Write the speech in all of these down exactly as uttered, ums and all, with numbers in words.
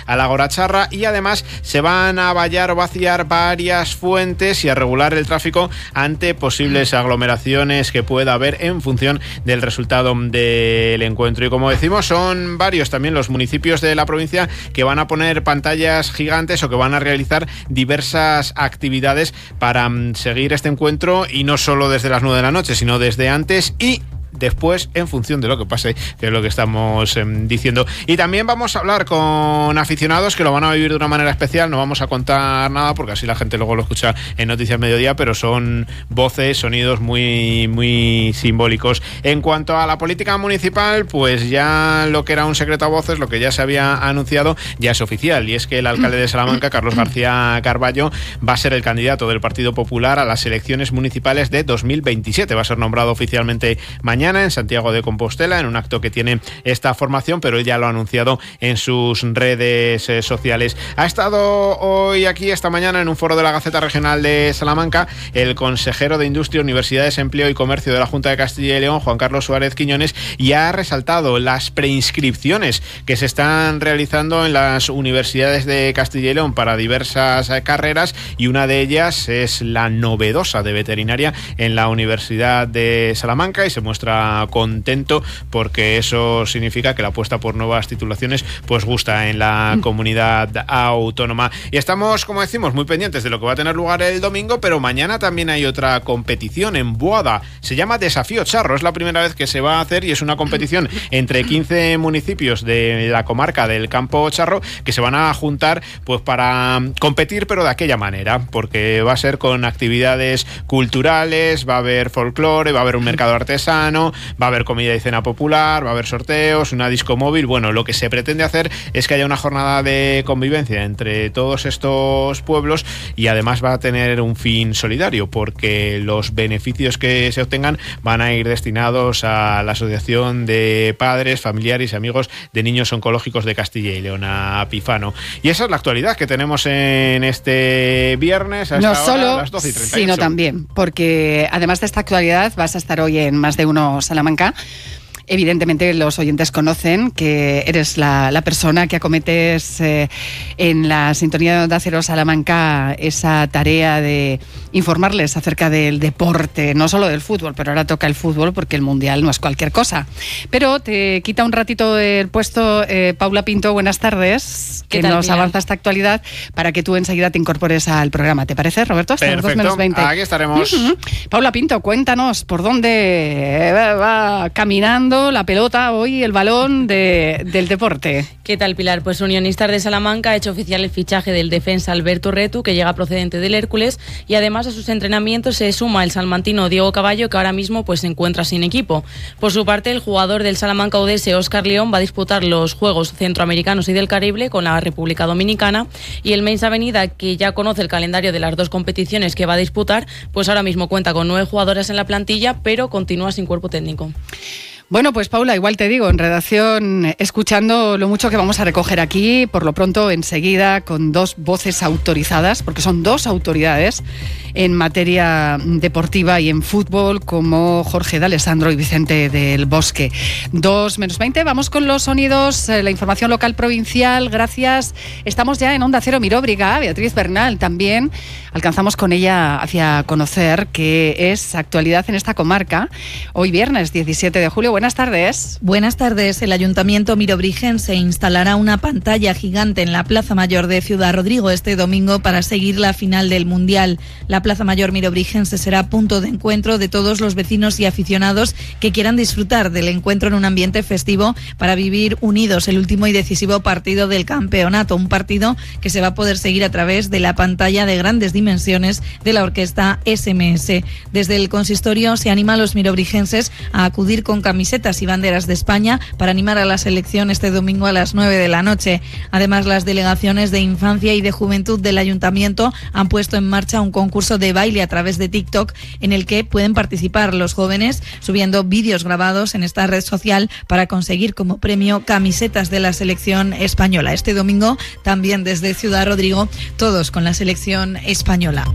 a la Goracharra, y además se van a vallar o vaciar varias fuentes y a regular el tráfico ante posibles aglomeraciones que pueda haber en función del resultado del encuentro. Y como decimos, son varios también los municipios de la provincia que van a poner pantallas gigantes o que van a realizar diversas actividades para seguir este encuentro, y no solo desde las nueve de la noche, sino desde antes y después, en función de lo que pase, que es lo que estamos eh, diciendo. Y también vamos a hablar con aficionados que lo van a vivir de una manera especial. No vamos a contar nada porque así la gente luego lo escucha en Noticias Mediodía, pero son voces, sonidos muy, muy simbólicos. En cuanto a la política municipal, pues ya lo que era un secreto a voces, lo que ya se había anunciado, ya es oficial, y es que el alcalde de Salamanca, Carlos García Carballo, va a ser el candidato del Partido Popular a las elecciones municipales de dos mil veintisiete. Va a ser nombrado oficialmente mañana en Santiago de Compostela, en un acto que tiene esta formación, pero él ya lo ha anunciado en sus redes eh, sociales. Ha estado hoy aquí, esta mañana, en un foro de la Gaceta Regional de Salamanca, el consejero de Industria, Universidades, Empleo y Comercio de la Junta de Castilla y León, Juan Carlos Suárez Quiñones, y ha resaltado las preinscripciones que se están realizando en las universidades de Castilla y León para diversas eh, carreras, y una de ellas es la novedosa de veterinaria en la Universidad de Salamanca, y se muestra contento porque eso significa que la apuesta por nuevas titulaciones pues gusta en la comunidad autónoma. Y estamos, como decimos, muy pendientes de lo que va a tener lugar el domingo, pero mañana también hay otra competición en Boada. Se llama Desafío Charro, es la primera vez que se va a hacer, y es una competición entre quince municipios de la comarca del Campo Charro que se van a juntar pues para competir, pero de aquella manera, porque va a ser con actividades culturales, va a haber folclore, va a haber un mercado artesano, va a haber comida y cena popular, va a haber sorteos, una disco móvil. Bueno, lo que se pretende hacer es que haya una jornada de convivencia entre todos estos pueblos, y además va a tener un fin solidario, porque los beneficios que se obtengan van a ir destinados a la Asociación de Padres, Familiares y Amigos de Niños Oncológicos de Castilla y León, a Pifano. Y esa es la actualidad que tenemos en este viernes a esta no hora, solo, a las doce y treinta y ocho. Sino también, porque además de esta actualidad vas a estar hoy en Más de Uno Salamanca. Evidentemente los oyentes conocen que eres la, la persona que acometes eh, en la sintonía de Onda Cero Salamanca esa tarea de informarles acerca del deporte, no solo del fútbol, pero ahora toca el fútbol porque el Mundial no es cualquier cosa. Pero te quita un ratito el puesto eh, Paula Pinto, buenas tardes, que tal, nos Pilar? avanza esta actualidad para que tú enseguida te incorpores al programa. ¿Te parece, Roberto? Hasta las dos menos veinte. Aquí estaremos. Uh-huh. Paula Pinto, cuéntanos por dónde va caminando la pelota hoy, el balón de, del deporte. ¿Qué tal, Pilar? Pues Unionistas de Salamanca ha hecho oficial el fichaje del defensa Alberto Retu, que llega procedente del Hércules, y además a sus entrenamientos se suma el salmantino Diego Caballo, que ahora mismo pues se encuentra sin equipo. Por su parte, el jugador del Salamanca Udese, Óscar León, va a disputar los Juegos Centroamericanos y del Caribe con la República Dominicana, y el Mensa Avenida, que ya conoce el calendario de las dos competiciones que va a disputar, pues ahora mismo cuenta con nueve jugadoras en la plantilla, pero continúa sin cuerpo técnico. Bueno, pues Paula, igual te digo, en redacción, escuchando lo mucho que vamos a recoger aquí, por lo pronto enseguida con dos voces autorizadas, porque son dos autoridades en materia deportiva y en fútbol, como Jorge D'Alessandro y Vicente del Bosque. Dos menos veinte, vamos con los sonidos, eh, la información local provincial, gracias. Estamos ya en Onda Cero Miróbriga, Beatriz Bernal también, alcanzamos con ella hacia conocer que es actualidad en esta comarca, hoy viernes diecisiete de julio. Buenas tardes. Buenas tardes. El Ayuntamiento mirobrigense instalará una pantalla gigante en la Plaza Mayor de Ciudad Rodrigo este domingo para seguir la final del Mundial. La Plaza Mayor mirobrigense será punto de encuentro de todos los vecinos y aficionados que quieran disfrutar del encuentro en un ambiente festivo para vivir unidos el último y decisivo partido del campeonato. Un partido que se va a poder seguir a través de la pantalla de grandes dimensiones de la orquesta ese eme ese. Desde el consistorio se anima a los mirobrigenses a acudir con camisetas y banderas de España para animar a la selección este domingo a las nueve de la noche. Además, las delegaciones de infancia y de juventud del Ayuntamiento han puesto en marcha un concurso de baile a través de TikTok en el que pueden participar los jóvenes subiendo vídeos grabados en esta red social para conseguir como premio camisetas de la selección española. Este domingo también desde Ciudad Rodrigo, todos con la selección española.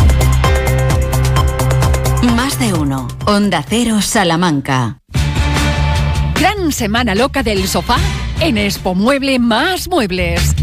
Más de uno. Onda Cero Salamanca. Gran semana loca del sofá en Expo Mueble Más Muebles.